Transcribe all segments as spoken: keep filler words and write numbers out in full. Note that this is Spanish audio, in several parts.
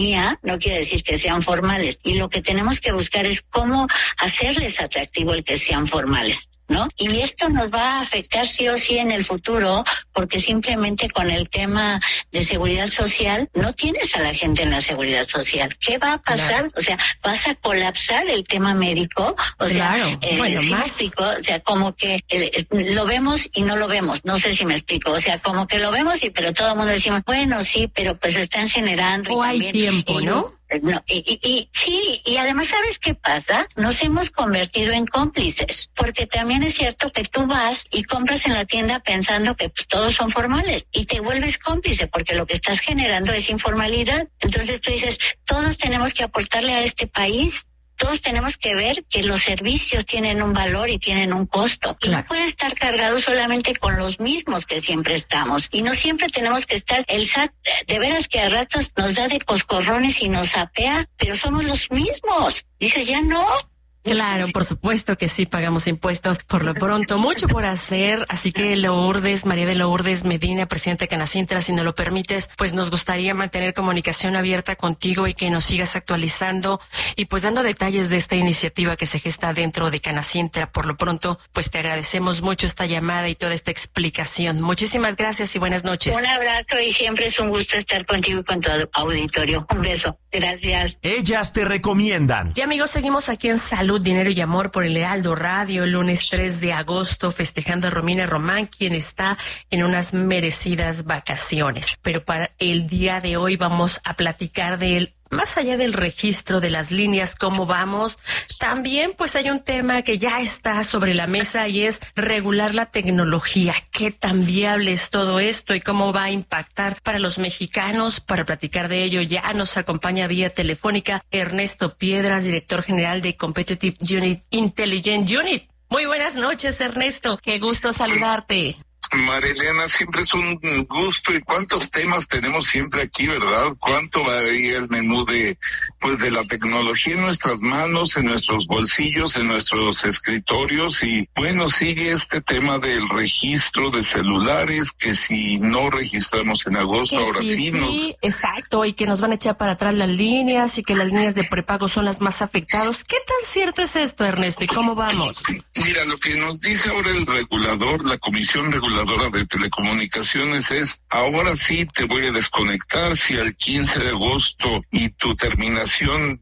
no quiere decir que sean formales. Y lo que tenemos que buscar es cómo hacerles atractivo el que sean formales, ¿no? Y esto nos va a afectar sí o sí en el futuro, porque simplemente con el tema de seguridad social no tienes a la gente en la seguridad social. ¿Qué va a pasar? Claro. O sea, vas a colapsar el tema médico. O claro. sea, eh, bueno, ¿sí más. me explico? O sea, como que eh, lo vemos y no lo vemos. No sé si me explico. O sea, como que lo vemos y pero todo el mundo decimos, bueno, sí, pero pues están generando. O y hay también, tiempo, y, ¿no? No, y, y, y sí, y además, ¿sabes qué pasa? Nos hemos convertido en cómplices, porque también es cierto que tú vas y compras en la tienda pensando que pues, todos son formales y te vuelves cómplice porque lo que estás generando es informalidad. Entonces tú dices, todos tenemos que aportarle a este país. Todos tenemos que ver que los servicios tienen un valor y tienen un costo. Y claro. no puede estar cargado solamente con los mismos que siempre estamos. Y no siempre tenemos que estar, el S A T, de veras que a ratos nos da de coscorrones y nos apea, pero somos los mismos. Dices, ya no. Claro, por supuesto que sí pagamos impuestos. Por lo pronto, mucho por hacer. Así que Lourdes, María de Lourdes Medina, presidenta de Canacintra, si nos lo permites, pues nos gustaría mantener comunicación abierta contigo y que nos sigas actualizando y pues dando detalles de esta iniciativa que se gesta dentro de Canacintra. Por lo pronto, pues te agradecemos mucho esta llamada y toda esta explicación. Muchísimas gracias y buenas noches. Un abrazo y siempre es un gusto estar contigo y con tu auditorio. Un beso. Gracias. Ellas te recomiendan. Y amigos, seguimos aquí en Salud, Dinero y Amor por el Heraldo Radio, el lunes tres de agosto, festejando a Romina Román, quien está en unas merecidas vacaciones. Pero para el día de hoy vamos a platicar de él. Más allá del registro de las líneas, cómo vamos, también pues hay un tema que ya está sobre la mesa y es regular la tecnología. ¿Qué tan viable es todo esto y cómo va a impactar para los mexicanos? Para platicar de ello ya nos acompaña vía telefónica Ernesto Piedras, director general de Competitive Unit Intelligent Unit. Muy buenas noches, Ernesto. Qué gusto saludarte. Marilena, siempre es un gusto. Y cuántos temas tenemos siempre aquí, ¿verdad? Cuánto va ahí el menú de, pues, de la tecnología en nuestras manos, en nuestros bolsillos, en nuestros escritorios. Y bueno, sigue este tema del registro de celulares, que si no registramos en agosto, que ahora sí, sí, sí, nos... exacto, y que nos van a echar para atrás las líneas y que las líneas de prepago son las más afectadas. ¿Qué tan cierto es esto, Ernesto, y cómo vamos? Mira, lo que nos dice ahora el regulador, la Comisión Reguladora de Telecomunicaciones es, ahora sí te voy a desconectar si al quince de agosto y tu terminación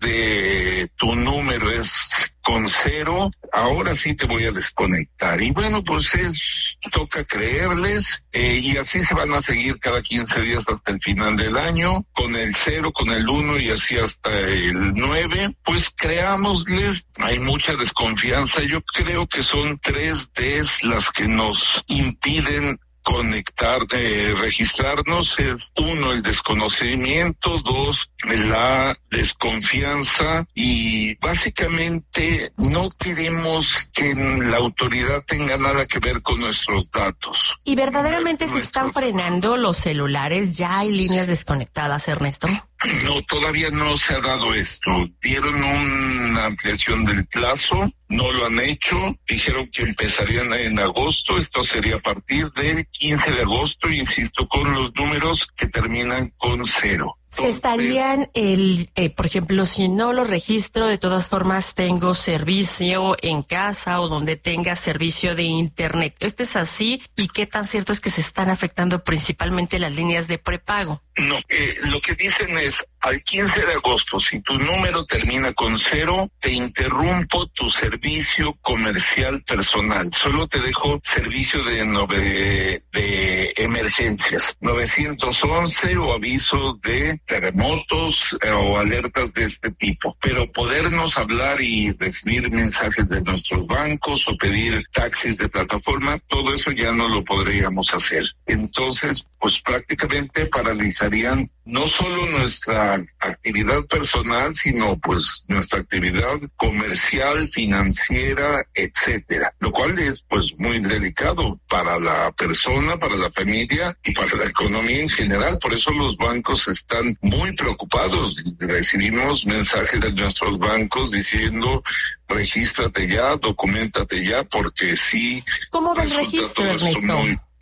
de tu número es con cero, ahora sí te voy a desconectar. Y bueno, pues es, toca creerles, eh, y así se van a seguir cada quince días hasta el final del año, con el cero, con el uno y así hasta el nueve. Pues creámosles, hay mucha desconfianza. Yo creo que son tres Ds las que nos impiden conectar, eh, registrarnos. Es uno, el desconocimiento; dos, la desconfianza, y básicamente no queremos que la autoridad tenga nada que ver con nuestros datos. ¿Y verdaderamente se están frenando los celulares? ¿Ya hay líneas desconectadas, Ernesto? No, todavía no se ha dado esto. Dieron una ampliación del plazo, no lo han hecho, dijeron que empezarían en agosto, esto sería a partir del quince de agosto, insisto, con los números que terminan con cero. Se estarían, el, eh, por ejemplo, si no lo registro, de todas formas tengo servicio en casa o donde tenga servicio de internet. ¿Esto es así? ¿Y qué tan cierto es que se están afectando principalmente las líneas de prepago? No, eh, lo que dicen es, al quince de agosto, si tu número termina con cero, te interrumpo tu servicio comercial personal. Solo te dejo servicio de, nove, de emergencias, novecientos once o avisos de terremotos eh, o alertas de este tipo. Pero podernos hablar y recibir mensajes de nuestros bancos o pedir taxis de plataforma, todo eso ya no lo podríamos hacer. Entonces, pues prácticamente paralizarían no solo nuestra actividad personal, sino pues nuestra actividad comercial, financiera, etcétera, lo cual es pues muy delicado para la persona, para la familia y para la economía en general. Por eso los bancos están muy preocupados. Recibimos mensajes de nuestros bancos diciendo, regístrate ya, documentate ya, porque sí. ¿Cómo va el registro, Ernesto? Muy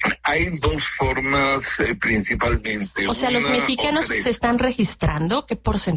Hay dos formas eh, principalmente. O sea, los Una, mexicanos o tres. se están registrando. ¿Qué porcentaje